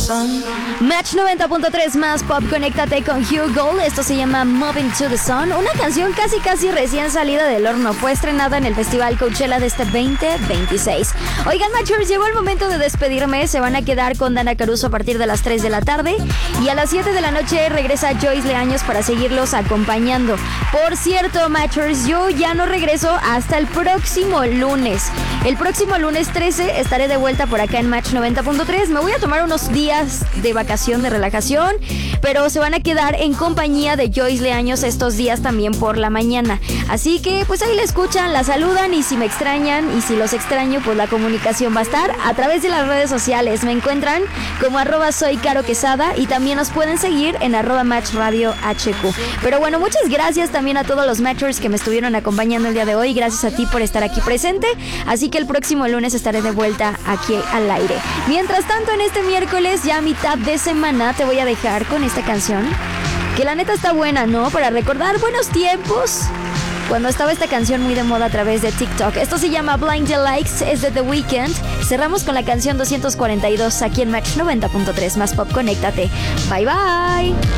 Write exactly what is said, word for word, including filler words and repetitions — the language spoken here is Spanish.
Match noventa punto tres más pop, conéctate con Hugh Gold. Esto se llama Moving to the Sun, una canción casi casi recién salida del horno. Fue estrenada en el Festival Coachella de este veinte veintiséis. Oigan, Matchers, llegó el momento de despedirme. Se van a quedar con Dana Caruso a partir de las tres de la tarde y a las siete de la noche regresa Joyce Leaños para seguirlos acompañando. Por cierto, Matchers, yo ya no regreso hasta el próximo lunes. El próximo lunes trece estaré de vuelta por acá en Match noventa punto tres. Me voy a tomar unos días de vacación, de relajación, pero se van a quedar en compañía de Joyce Leaños estos días también por la mañana. Así que pues ahí la escuchan, la saludan y si me extrañan y si los extraño, pues la comunicación va a estar a través de las redes sociales. Me encuentran como arroba soy Caro Quesada y también nos pueden seguir en arroba Match Radio H Q. Pero bueno, muchas gracias también a todos los Matchers que me estuvieron acompañando el día de hoy. Gracias a ti por estar aquí presente. Así que el próximo lunes estaré de vuelta aquí al aire. Mientras tanto, en este miércoles, ya a mitad de semana, te voy a dejar con esta canción que la neta está buena, ¿no? Para recordar buenos tiempos cuando estaba esta canción muy de moda a través de TikTok. Esto se llama Blind the Likes, es de The Weeknd. Cerramos con la canción doscientos cuarenta y dos aquí en Match noventa punto tres más pop, conéctate. Bye bye.